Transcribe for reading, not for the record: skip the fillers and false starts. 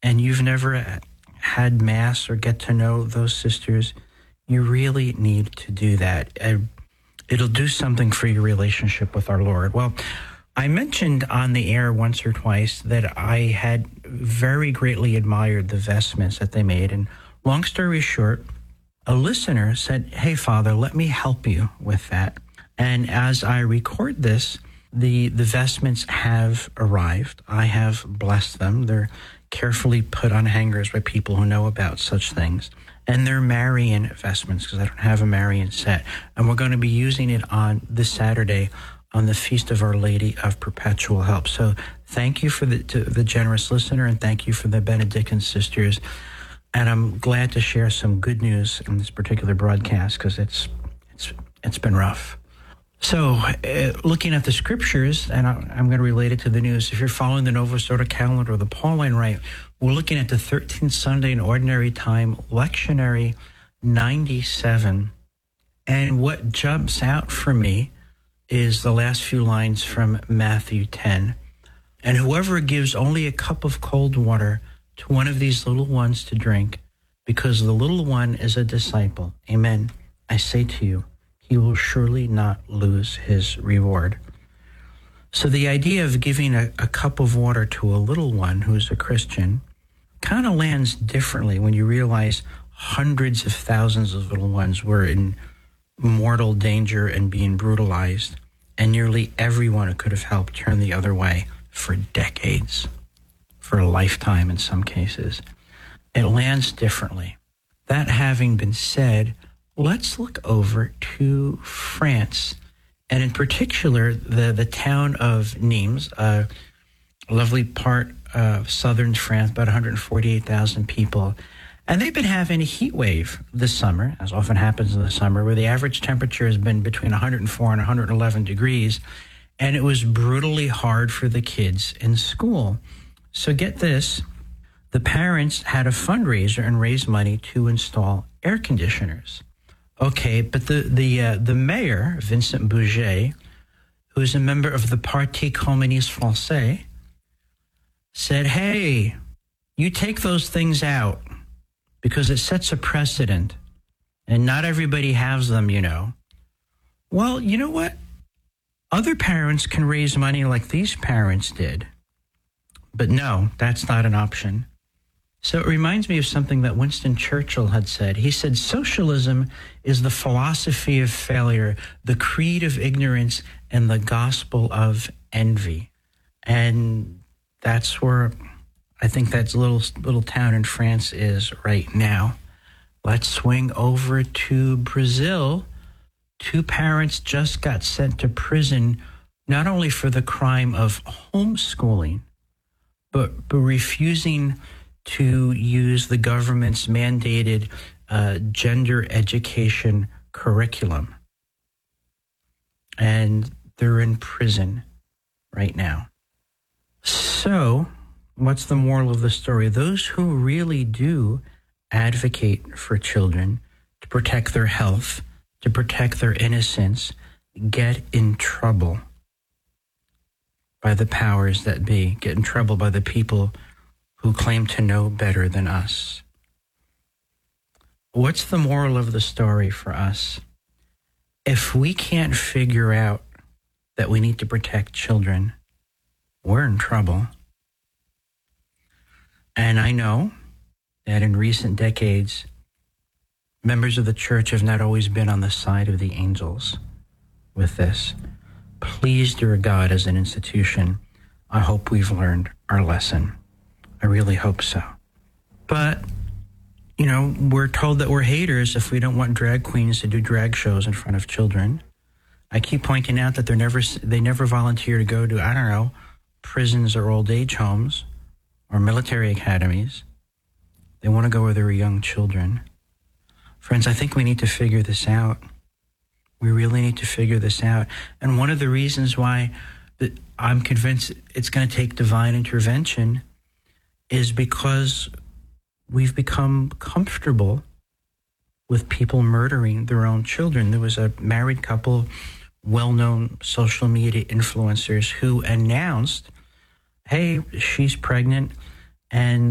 and you've never had Mass or get to know those sisters, you really need to do that. It'll do something for your relationship with our Lord. Well, I mentioned on the air once or twice that I had very greatly admired the vestments that they made. And long story short, a listener said, "Hey, Father, let me help you with that." And as I record this, the vestments have arrived. I have blessed them. They're carefully put on hangers by people who know about such things. And they're Marian vestments, because I don't have a Marian set. And we're going to be using it on this Saturday on the Feast of Our Lady of Perpetual Help. So thank you for the generous listener, and thank you for the Benedictine sisters. And I'm glad to share some good news in this particular broadcast, because it's been rough. So looking at the scriptures, and I'm going to relate it to the news. If you're following the Novus Ordo calendar or the Pauline Rite, we're looking at the 13th Sunday in Ordinary Time, Lectionary 97. And what jumps out for me is the last few lines from Matthew 10. "And whoever gives only a cup of cold water to one of these little ones to drink, because the little one is a disciple, amen, I say to you, he will surely not lose his reward." So the idea of giving a cup of water to a little one who's a Christian kind of lands differently when you realize hundreds of thousands of little ones were in mortal danger and being brutalized, and nearly everyone who could have helped turned the other way for decades, for a lifetime in some cases. It lands differently. That having been said, let's look over to France, and in particular, the town of Nimes, a lovely part of southern France, about 148,000 people. And they've been having a heat wave this summer, as often happens in the summer, where the average temperature has been between 104 and 111 degrees, and it was brutally hard for the kids in school. So get this, the parents had a fundraiser and raised money to install air conditioners. Okay, but the mayor, Vincent Bouget, who is a member of the Parti Communiste Français, said, "Hey, you take those things out because it sets a precedent, and not everybody has them, you know." Well, you know what? Other parents can raise money like these parents did. But no, that's not an option. So it reminds me of something that Winston Churchill had said. He said, "Socialism is the philosophy of failure, the creed of ignorance, and the gospel of envy." And that's where I think that little town in France is right now. Let's swing over to Brazil. 2 parents just got sent to prison, not only for the crime of homeschooling, but refusing to use the government's mandated gender education curriculum. And they're in prison right now. So, what's the moral of the story? Those who really do advocate for children to protect their health, to protect their innocence, get in trouble by the powers that be, get in trouble by the people who claim to know better than us. What's the moral of the story for us? If we can't figure out that we need to protect children, we're in trouble. And I know that in recent decades, members of the church have not always been on the side of the angels with this. Please, dear God, as an institution, I hope we've learned our lesson. I really hope so. But, you know, we're told that we're haters if we don't want drag queens to do drag shows in front of children. I keep pointing out that they never volunteer to go to, I don't know, prisons or old age homes or military academies. They want to go where there are young children. Friends, I think we need to figure this out. We really need to figure this out. And one of the reasons why I'm convinced it's going to take divine intervention is because we've become comfortable with people murdering their own children. There was a married couple, well-known social media influencers, who announced, hey, she's pregnant, and